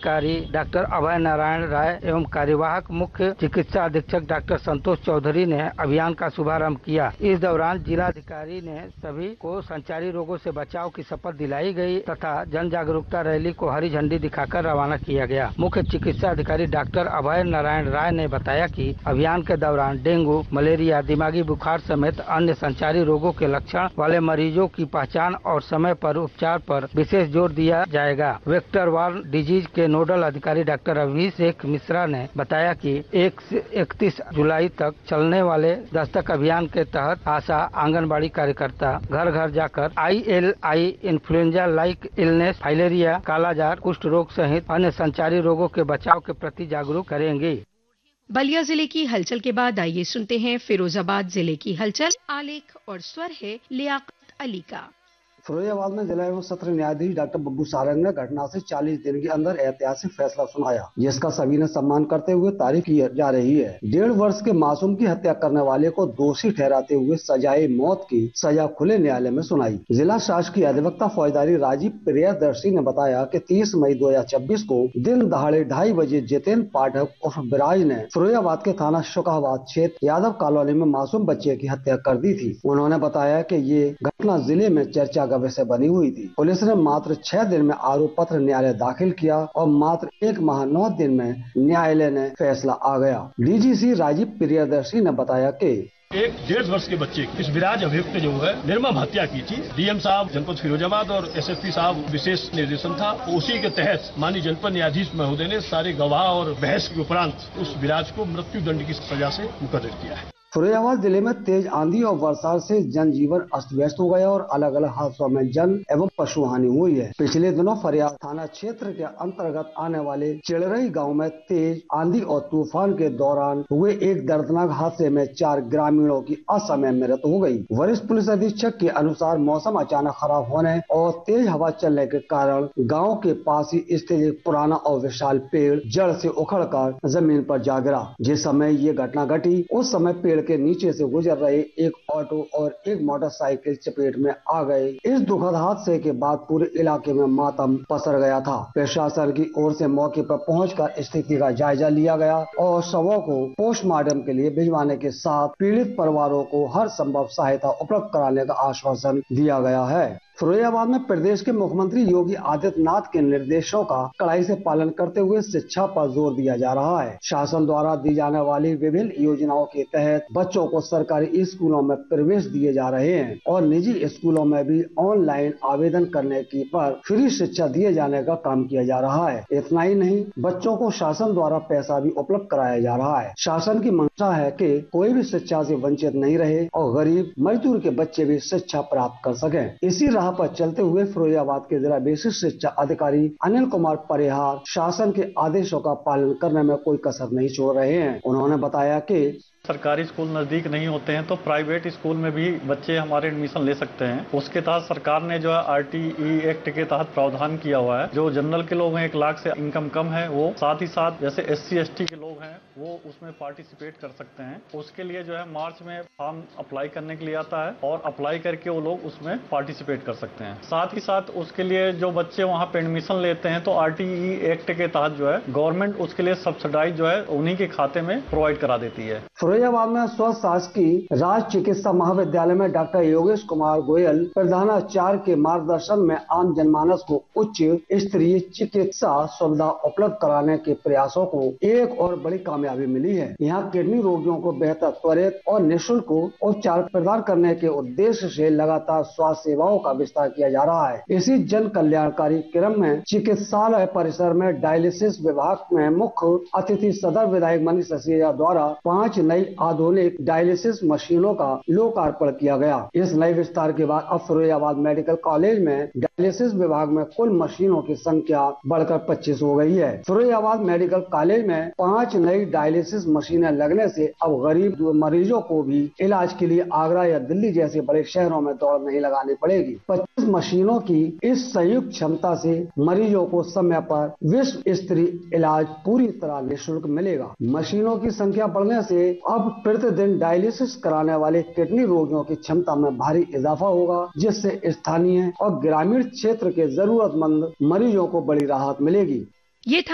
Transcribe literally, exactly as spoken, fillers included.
जिलाधिकारी डॉक्टर अभय नारायण राय एवं कार्यवाहक मुख्य चिकित्सा अधीक्षक डॉक्टर संतोष चौधरी ने अभियान का शुभारंभ किया। इस दौरान जिलाधिकारी ने सभी को संचारी रोगों से बचाव की शपथ दिलाई गई तथा जन जागरूकता रैली को हरी झंडी दिखाकर रवाना किया गया। मुख्य चिकित्सा अधिकारी डॉक्टर अभय नारायण राय ने बताया कि अभियान के दौरान डेंगू, मलेरिया, दिमागी बुखार समेत अन्य संचारी रोगों के लक्षण वाले मरीजों की पहचान और समय पर उपचार पर विशेष जोर दिया जाएगा। वेक्टर वार डिजीज के नोडल अधिकारी डॉक्टर अभिषेक मिश्रा ने बताया कि एक से इकतीस जुलाई तक चलने वाले दस्तक अभियान के तहत आशा, आंगनबाड़ी कार्यकर्ता घर घर जाकर I L I, influenza like illness, filaria, कालाजार, कुष्ठ रोग सहित अन्य संचारी रोगों के बचाव के प्रति जागरूक करेंगे। बलिया जिले की हलचल के बाद आइए सुनते हैं फिरोजाबाद जिले की हलचल। आलेख और स्वर है लियाकत अली का। फिरोजाबाद में जिला एवं सत्र न्यायाधीश डॉक्टर बब्बू सारंग ने घटना से चालीस दिन के अंदर ऐतिहासिक फैसला सुनाया, जिसका सभी ने सम्मान करते हुए तारीफ की जा रही है। डेढ़ वर्ष के मासूम की हत्या करने वाले को दोषी ठहराते हुए सजाए मौत की सजा खुले न्यायालय में सुनाई। जिला शासकीय अधिवक्ता फौजदारी राजीव प्रियदर्शी ने बताया कि तीस मई दो हजार छब्बीस को दिन दहाड़े ढाई बजे जितेंद्र पाठक उर्फ विराज ने फिरोजाबाद के थाना शुकाबाद क्षेत्र यादव कॉलोनी में मासूम बच्चे की हत्या कर दी थी। उन्होंने बताया कि ये घटना जिले में चर्चा का विषय बनी हुई थी। पुलिस ने मात्र छह दिन में आरोप पत्र न्यायालय दाखिल किया और मात्र एक माह नौ दिन में न्यायालय ने फैसला आ गया। डीजीसी राजीव प्रियदर्शी ने बताया कि एक डेढ़ वर्ष के बच्चे की इस विराज अभियुक्त जो है निर्मम हत्या की थी। डीएम साहब जनपद फिरोजाबाद और एसएसपी साहब विशेष निर्देशन था, उसी के तहत माननीय जनपद न्यायाधीश महोदय ने सारे गवाह और बहस के उपरांत उस विराज को मृत्यु दंड की सजा से मुकर्रर किया है। फिरोजाबाद जिले में तेज आंधी और वर्षा से जनजीवन अस्त व्यस्त हो गया और अलग अलग हादसों में जन एवं पशु हानि हुई है। पिछले दिनों फरियाद थाना क्षेत्र के अंतर्गत आने वाले चिड़रई गांव में तेज आंधी और तूफान के दौरान हुए एक दर्दनाक हादसे में चार ग्रामीणों की असमय मृत्यु हो गई। वरिष्ठ पुलिस अधीक्षक के अनुसार मौसम अचानक खराब होने और तेज हवा चलने के कारण गाँव के पास ही स्थित एक पुराना और विशाल पेड़ जड़ से उखड़कर जमीन पर जा गिरा। जिस समय ये घटना घटी उस समय पेड़ के नीचे से गुजर रहे एक ऑटो और एक मोटरसाइकिल चपेट में आ गए। इस दुखद हादसे के बाद पूरे इलाके में मातम पसर गया था। प्रशासन की ओर से मौके पर पहुंचकर स्थिति का जायजा लिया गया और शवों को पोस्टमार्टम के लिए भिजवाने के साथ पीड़ित परिवारों को हर संभव सहायता उपलब्ध कराने का आश्वासन दिया गया है। फिरोजाबाद में प्रदेश के मुख्यमंत्री योगी आदित्यनाथ के निर्देशों का कड़ाई से पालन करते हुए शिक्षा पर जोर दिया जा रहा है। शासन द्वारा दी जाने वाली विभिन्न योजनाओं के तहत बच्चों को सरकारी स्कूलों में प्रवेश दिए जा रहे हैं और निजी स्कूलों में भी ऑनलाइन आवेदन करने की पर फ्री शिक्षा दिए जाने का काम किया जा रहा है। इतना ही नहीं, बच्चों को शासन द्वारा पैसा भी उपलब्ध कराया जा रहा है। शासन की मंशा है कि कोई भी शिक्षा से वंचित नहीं रहे और गरीब मजदूर के बच्चे भी शिक्षा प्राप्त कर सके। इसी राह पर चलते हुए फिरोजाबाद के जिला विशिष्ट शिक्षा अधिकारी अनिल कुमार परिहार शासन के आदेशों का पालन करने में कोई कसर नहीं छोड़ रहे हैं। उन्होंने बताया कि सरकारी स्कूल नजदीक नहीं होते हैं तो प्राइवेट स्कूल में भी बच्चे हमारे एडमिशन ले सकते हैं। उसके तहत सरकार ने जो है आरटीई एक्ट के तहत प्रावधान किया हुआ है। जो जनरल के लोग हैं, एक लाख से इनकम कम है, वो साथ ही साथ जैसे एस सी एस टी के लोग हैं वो उसमें पार्टिसिपेट कर सकते हैं। उसके लिए जो है मार्च में फॉर्म अप्लाई करने के लिए आता है और अप्लाई करके वो लोग उसमें पार्टिसिपेट कर सकते हैं। साथ ही साथ उसके लिए जो बच्चे वहाँ पे एडमिशन लेते हैं तो आरटीई एक्ट के तहत जो है गवर्नमेंट उसके लिए सब्सिडाइज जो है उन्हीं के खाते में प्रोवाइड करा देती है। फिरोजाबाद में स्वस्थ शासकीय राज चिकित्सा महाविद्यालय में डॉक्टर योगेश कुमार गोयल प्रधानाचार्य के मार्गदर्शन में आम जनमानस को उच्च स्तरीय चिकित्सा सुविधा उपलब्ध कराने के प्रयासों को एक और बड़ी कामयाबी मिली है। यहाँ किडनी रोगियों को बेहतर, त्वरित और निःशुल्क उपचार प्रदान करने के उद्देश्य से लगातार स्वास्थ्य सेवाओं का विस्तार किया जा रहा है। इसी जन कल्याणकारी क्रम में चिकित्सालय परिसर में डायलिसिस विभाग में मुख्य अतिथि सदर विधायक मनीष सिसोदिया द्वारा पाँच नई आधुनिक डायलिसिस मशीनों का लोकार्पण किया गया। इस नए विस्तार के बाद अब फिरोजाबाद मेडिकल कॉलेज में डायलिसिस विभाग में कुल मशीनों की संख्या बढ़कर पच्चीस हो गई है। फिरोजाबाद मेडिकल कॉलेज में पाँच नई डायलिसिस मशीनें लगने से अब गरीब मरीजों को भी इलाज के लिए आगरा या दिल्ली जैसे बड़े शहरों में दौड़ नहीं लगानी पड़ेगी। पच्चीस मशीनों की इस संयुक्त क्षमता से मरीजों को समय पर विश्व स्तरीय इलाज पूरी तरह निःशुल्क मिलेगा। मशीनों की संख्या बढ़ने से अब प्रतिदिन डायलिसिस कराने वाले किडनी रोगियों की क्षमता में भारी इजाफा होगा, जिससे स्थानीय और ग्रामीण क्षेत्र के जरूरतमंद मरीजों को बड़ी राहत मिलेगी। ये था